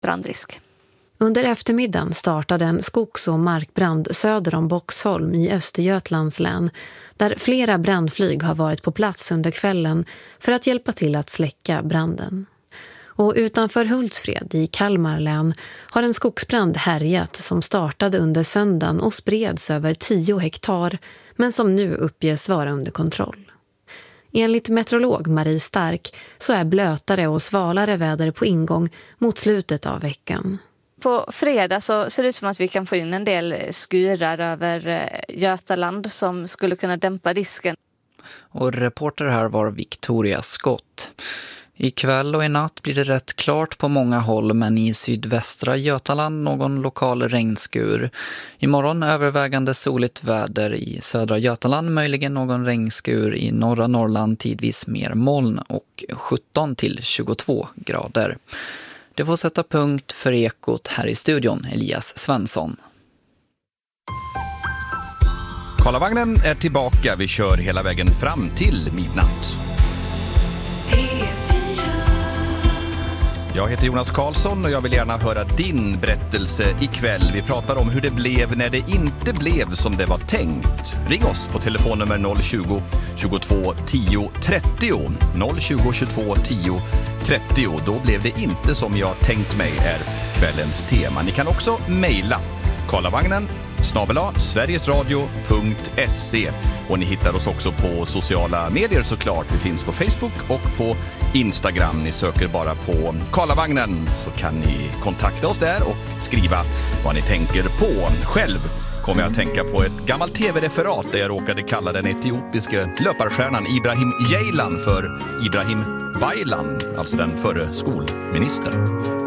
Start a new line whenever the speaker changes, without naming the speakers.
brandrisk.
Under eftermiddagen startade en skogs- och markbrand söder om Boxholm i Östergötlands län, där flera brandflyg har varit på plats under kvällen för att hjälpa till att släcka branden. Och utanför Hultsfred i Kalmar län har en skogsbrand härjat som startade under söndagen och spreds över 10 hektar, men som nu uppges vara under kontroll. Enligt meteorolog Marie Stark så är blötare och svalare väder på ingång mot slutet av veckan.
På fredag så ser det ut som att vi kan få in en del skurar över Götaland som skulle kunna dämpa risken.
Och reporter här var Victoria Skott. Ikväll och i natt blir det rätt klart på många håll, men i sydvästra Götaland någon lokal regnskur. Imorgon övervägande soligt väder i södra Götaland, möjligen någon regnskur i norra Norrland, tidvis mer moln och 17 till 22 grader. Det får sätta punkt för Ekot här i studion, Elias Svensson.
Karlavagnen är tillbaka, vi kör hela vägen fram till midnatt. Jag heter Jonas Karlsson och jag vill gärna höra din berättelse ikväll. Vi pratar om hur det blev när det inte blev som det var tänkt. Ring oss på telefonnummer 020 22 10 30. 020 22 10 30. Då blev det inte som jag tänkt mig är kvällens tema. Ni kan också mejla karlavagnen@sverigesradio.se. Och ni hittar oss också på sociala medier såklart. Vi finns på Facebook och på Instagram. Ni söker bara på Karlavagnen så kan ni kontakta oss där och skriva vad ni tänker på. Själv kommer jag att tänka på ett gammalt tv-referat där jag råkade kalla den etiopiska löparstjärnan Ibrahim Ceylan för Ibrahim Baylan, alltså den förre skolministern.